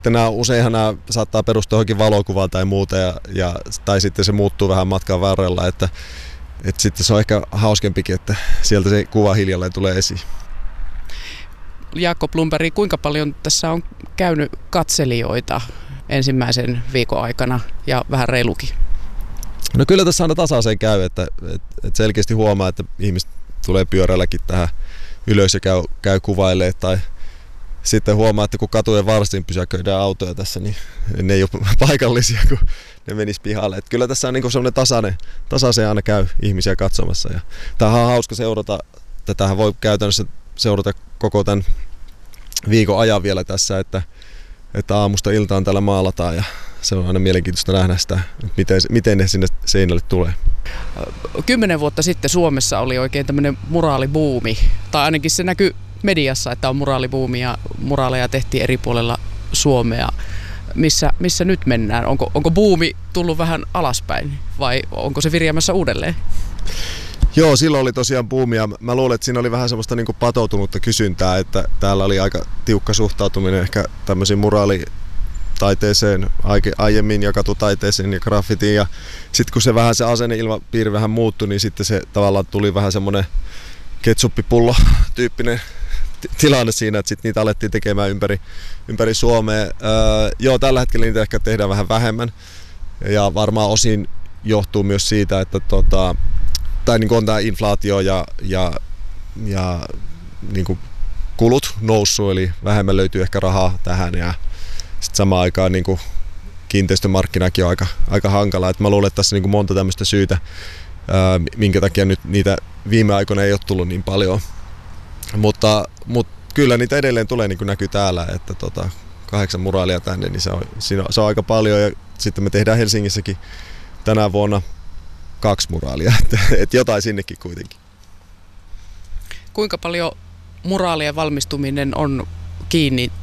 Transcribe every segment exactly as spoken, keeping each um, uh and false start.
Nämä, useinhan nämä saattaa perustua johonkin valokuvaan tai muuta, ja, ja, tai sitten se muuttuu vähän matkan varrella, että, että sitten se on ehkä hauskempikin, että sieltä se kuva hiljalleen tulee esiin. Jaakko Blomberg, kuinka paljon tässä on käynyt katselijoita ensimmäisen viikon aikana ja vähän reilukin? No kyllä tässä aina tasaiseen käy, että, että, että selkeästi huomaa, että ihmiset tulee pyörälläkin tähän ylös ja käy, käy kuvailemaan, tai sitten huomaa, että kun katujen varsin pysäköidään autoja tässä, niin ne ei ole paikallisia, kun ne menis pihalle. Että kyllä tässä on niin semmoinen tasainen, tasaisen aina käy ihmisiä katsomassa. Ja tämähän on hauska seurata, tätähän voi käytännössä seurata koko tämän viikon ajan vielä tässä, että, että aamusta iltaan täällä maalataan ja se on aina mielenkiintoista nähdä sitä, miten, miten ne sinne seinälle tulee. Kymmenen vuotta sitten Suomessa oli oikein tämmöinen muraalibuumi, tai ainakin se näkyy mediassa, että on muraalibuumi ja muraaleja tehtiin eri puolella Suomea. Missä, missä nyt mennään? Onko, onko buumi tullut vähän alaspäin vai onko se viriämässä uudelleen? Joo, silloin oli tosiaan buumia. Mä luulen, että siinä oli vähän semmoista niin kuin patoutunutta kysyntää, että täällä oli aika tiukka suhtautuminen ehkä tämmöisiin muraalitaiteeseen, aiemmin ja katutaiteeseen ja graffitiin. Ja sitten kun se vähän se asenneilmapiiri vähän muuttui, niin sitten se tavallaan tuli vähän semmoinen ketsuppipullo tyyppinen tilanne siinä, että sitten niitä alettiin tekemään ympäri, ympäri Suomea. Öö, joo, tällä hetkellä niitä ehkä tehdään vähän vähemmän ja varmaan osin johtuu myös siitä, että tota, tai niin kuin on tämä inflaatio ja, ja, ja niin kuin kulut noussut, eli vähemmän löytyy ehkä rahaa tähän ja sitten samaan aikaan niin kuin kiinteistömarkkinakin on aika, aika hankala. Et mä luulen, että tässä on niin kuin monta tämmöistä syytä, ää, minkä takia nyt niitä viime aikoina ei ole tullut niin paljon. Mutta, mutta kyllä niitä edelleen tulee, niin kuin näkyy täällä, että tota, kahdeksan muraalia tänne, niin se on, siinä on, se on aika paljon. Ja sitten me tehdään Helsingissäkin tänä vuonna kaksi muraalia, että, että jotain sinnekin kuitenkin. Kuinka paljon muraalien valmistuminen on kiinni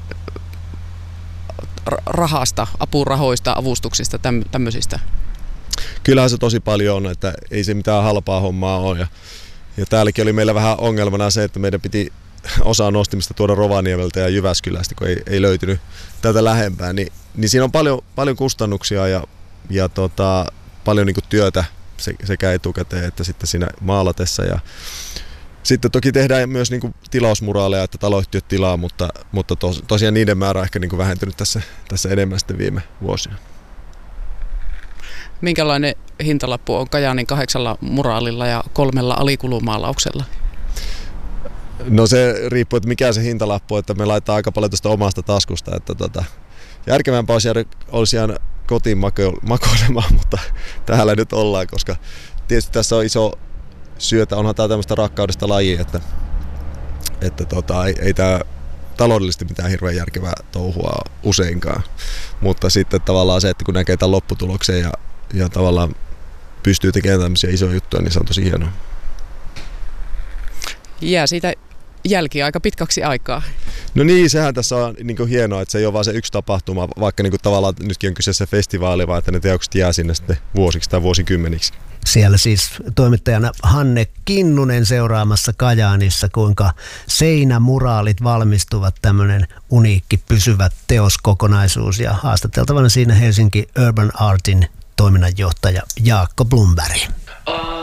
rahasta, apurahoista, avustuksista, tämmöisistä? Kyllähän se tosi paljon on, että ei se mitään halpaa hommaa ole. Ja, ja täälläkin oli meillä vähän ongelmana se, että meidän piti osaa nostimista tuoda Rovaniemeltä ja Jyväskylästä, kun ei, ei löytynyt täältä lähempää. Niin, niin siinä on paljon, paljon kustannuksia ja, ja tota, paljon niin kuin työtä sekä etukäteen että sitten siinä maalatessa. Ja sitten toki tehdään myös niin kuin tilausmuraaleja, että taloyhtiöt tilaa, mutta, mutta tos, tosiaan niiden määrä on ehkä niin kuin vähentynyt tässä, tässä enemmän sitten viime vuosina. Minkälainen hintalappu on Kajaanin kahdeksalla muraalilla ja kolmella alikulumaalauksella? No se riippuu, että mikä se hintalappu on, että me laitetaan aika paljon tuosta omasta taskusta. Että tota, järkevämpää olisi, olisi jäädä kotiin mako- makoilemaan, mutta täällä nyt ollaan, koska tietysti tässä on iso syötä, onhan tämä tämmöistä rakkaudesta laji, että, että tota, ei, ei tämä taloudellisesti mitään hirveän järkevää touhua useinkaan, mutta sitten tavallaan se, että kun näkee tämän lopputuloksen ja, ja tavallaan pystyy tekemään tämmöisiä isoja juttuja, niin se on tosi hienoa. Jää siitä jälkiä aika pitkäksi aikaa. No niin, sehän tässä on niin kuin hienoa, että se ei ole vaan se yksi tapahtuma, vaikka niin kuin tavallaan nytkin on kyseessä festivaali, vaan että ne teokset jää sinne sitten vuosiksi tai vuosikymmeniksi. Siellä siis toimittajana Hanne Kinnunen seuraamassa Kajaanissa, kuinka seinämuraalit valmistuvat, tämmöinen uniikki pysyvä teoskokonaisuus, ja haastateltavana siinä Helsinki Urban Artin toiminnanjohtaja Jaakko Blomberg.